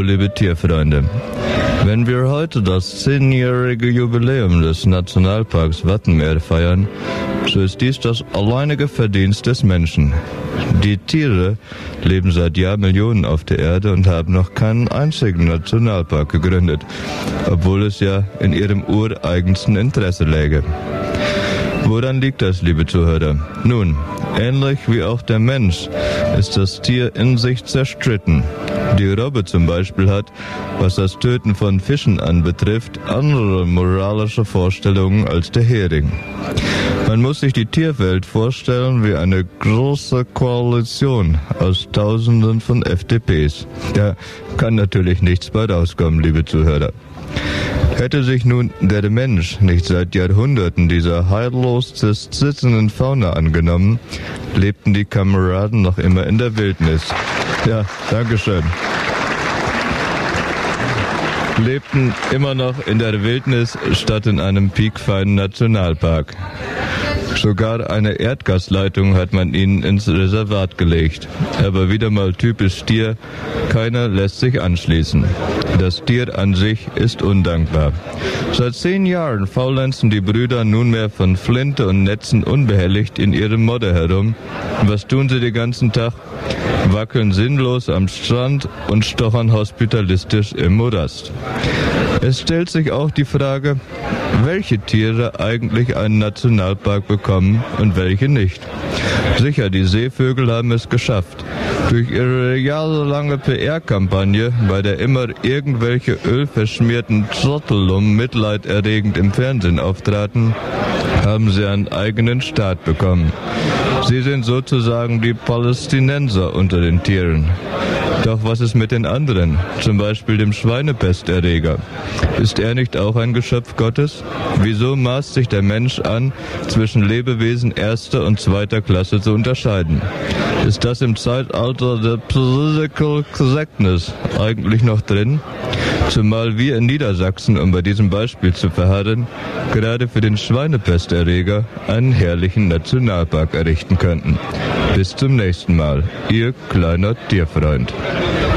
liebe Tierfreunde, wenn wir heute das 10-jährige Jubiläum des Nationalparks Wattenmeer feiern, so ist dies das alleinige Verdienst des Menschen. Die Tiere leben seit Jahrmillionen auf der Erde und haben noch keinen einzigen Nationalpark gegründet, obwohl es ja in ihrem ureigensten Interesse läge. Woran liegt das, liebe Zuhörer? Nun, ähnlich wie auch der Mensch ist das Tier in sich zerstritten. Die Robbe zum Beispiel hat, was das Töten von Fischen anbetrifft, andere moralische Vorstellungen als der Hering. Man muss sich die Tierwelt vorstellen wie eine große Koalition aus Tausenden von FDPs. Da kann natürlich nichts bei rauskommen, liebe Zuhörer. Hätte sich nun der Mensch nicht seit Jahrhunderten dieser heillos zerstrittenen Fauna angenommen, lebten die Kameraden noch immer in der Wildnis. Ja, Dankeschön. Lebten immer noch in der Wildnis statt in einem piekfeinen Nationalpark. Sogar eine Erdgasleitung hat man ihnen ins Reservat gelegt. Aber wieder mal typisch Tier, keiner lässt sich anschließen. Das Tier an sich ist undankbar. Seit 10 Jahren faulenzen die Brüder nunmehr von Flinte und Netzen unbehelligt in ihrem Modder herum. Was tun sie den ganzen Tag? Wackeln sinnlos am Strand und stochern hospitalistisch im Morast. Es stellt sich auch die Frage, welche Tiere eigentlich einen Nationalpark bekommen und welche nicht. Sicher, die Seevögel haben es geschafft. Durch ihre jahrelange PR-Kampagne, bei der immer irgendwelche ölverschmierten Trottel mitleiderregend im Fernsehen auftraten, haben sie einen eigenen Staat bekommen. Sie sind sozusagen die Palästinenser unter den Tieren. Doch was ist mit den anderen, zum Beispiel dem Schweinepesterreger? Ist er nicht auch ein Geschöpf Gottes? Wieso maßt sich der Mensch an, zwischen Lebewesen erster und zweiter Klasse zu unterscheiden? Ist das im Zeitalter der Political Correctness eigentlich noch drin? Zumal wir in Niedersachsen, um bei diesem Beispiel zu verharren, gerade für den Schweinepesterreger einen herrlichen Nationalpark errichten könnten. Bis zum nächsten Mal, Ihr kleiner Tierfreund.